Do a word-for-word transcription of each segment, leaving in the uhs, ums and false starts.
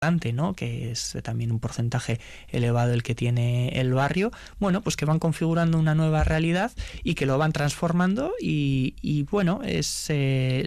¿no? Que es también un porcentaje elevado el que tiene el barrio, bueno, pues que van configurando una nueva realidad y que lo van transformando y, y bueno, es eh,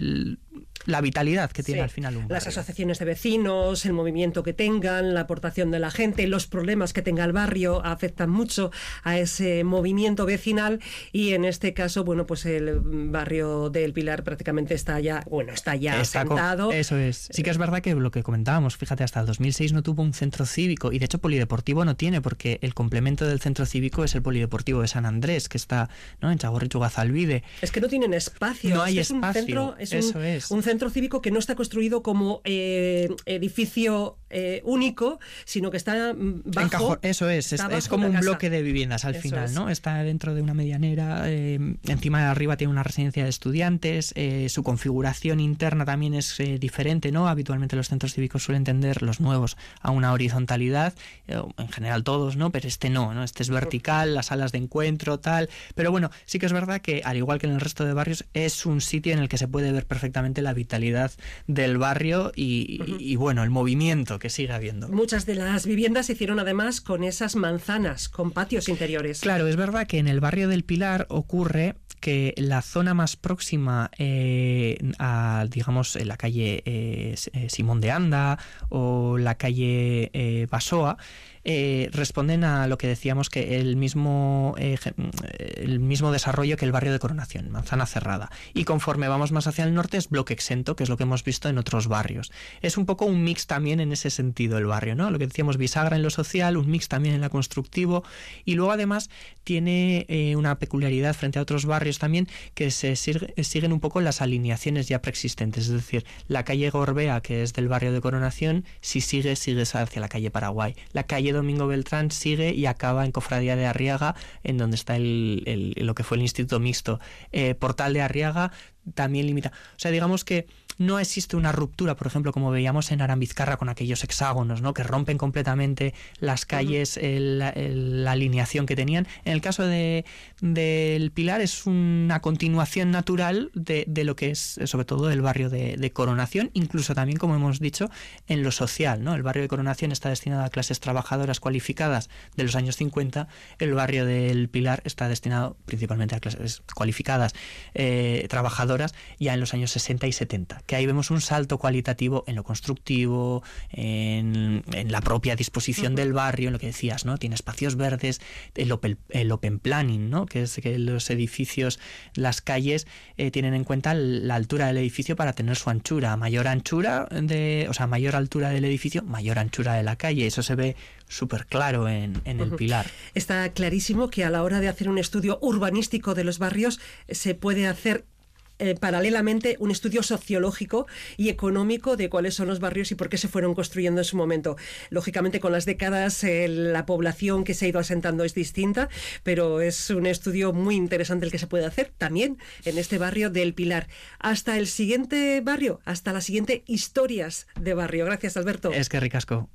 la vitalidad que tiene sí. al final un barrio. Las asociaciones de vecinos, el movimiento que tengan, la aportación de la gente, los problemas que tenga el barrio afectan mucho a ese movimiento vecinal y en este caso, bueno, pues el barrio del Pilar prácticamente está ya, bueno, está ya está asentado. Con, eso es. Sí que es verdad que lo que comentábamos, fíjate, hasta el dos mil seis no tuvo un centro cívico y de hecho polideportivo no tiene porque el complemento del centro cívico es el polideportivo de San Andrés, que está, ¿no?, en Txagorritxu Gazalbide. Es que no tienen espacio. No hay es espacio. Un centro, es eso un, es. un centro cívico que no está construido como eh, edificio eh, único, sino que está bajo. Encajo, eso es, es, es como un casa. bloque de viviendas al eso final, es. ¿no? Está dentro de una medianera, eh, encima de arriba tiene una residencia de estudiantes, eh, su configuración interna también es eh, diferente, ¿no? Habitualmente los centros cívicos suelen tender, los nuevos, a una horizontalidad, eh, en general todos, ¿no? Pero este no, ¿no? Este es vertical, las salas de encuentro, tal. Pero bueno, sí que es verdad que, al igual que en el resto de barrios, es un sitio en el que se puede ver perfectamente la vitalidad del barrio y, uh-huh. y, y bueno, el movimiento que sigue habiendo. Muchas de las viviendas se hicieron además con esas manzanas, con patios interiores. Claro, es verdad que en el barrio del Pilar ocurre que la zona más próxima eh, a, digamos, la calle eh, Simón de Anda o la calle eh, Basoa, Eh, responden a lo que decíamos que el mismo eh, el mismo desarrollo que el barrio de Coronación, manzana cerrada, y conforme vamos más hacia el norte es bloque exento, que es lo que hemos visto en otros barrios. Es un poco un mix también en ese sentido el barrio, ¿no? Lo que decíamos, bisagra en lo social, un mix también en lo constructivo, y luego además tiene eh, una peculiaridad frente a otros barrios también, que se sigue, siguen un poco las alineaciones ya preexistentes, es decir, la calle Gorbea, que es del barrio de Coronación, si sigue, sigues hacia la calle Paraguay. La calle Domingo Beltrán sigue y acaba en Cofradía de Arriaga, en donde está el, el, lo que fue el Instituto Mixto. Eh, Portal de Arriaga también limita. O sea, digamos que no existe una ruptura, por ejemplo, como veíamos en Arambizkarra con aquellos hexágonos, ¿no?, que rompen completamente las calles, el, el, la alineación que tenían. En el caso de del Pilar es una continuación natural de, de lo que es, sobre todo, el barrio de, de Coronación, incluso también, como hemos dicho, en lo social, ¿no? El barrio de Coronación está destinado a clases trabajadoras cualificadas de los años cincuenta, el barrio del Pilar está destinado principalmente a clases cualificadas eh, trabajadoras ya en los años sesenta y setenta. Que ahí vemos un salto cualitativo en lo constructivo, en, en la propia disposición uh-huh. del barrio, en lo que decías, ¿no? Tiene espacios verdes, el open, el open planning, ¿no?, que es que los edificios, las calles eh, tienen en cuenta la altura del edificio para tener su anchura. Mayor anchura, de, o sea, mayor altura del edificio, mayor anchura de la calle. Eso se ve súper claro en, en el uh-huh. Pilar. Está clarísimo que a la hora de hacer un estudio urbanístico de los barrios se puede hacer Eh, paralelamente un estudio sociológico y económico de cuáles son los barrios y por qué se fueron construyendo en su momento. Lógicamente, con las décadas eh, la población que se ha ido asentando es distinta, pero es un estudio muy interesante el que se puede hacer también en este barrio del Pilar. Hasta el siguiente barrio, hasta la siguiente Historias de Barrio. Gracias, Alberto. Es que ricasco.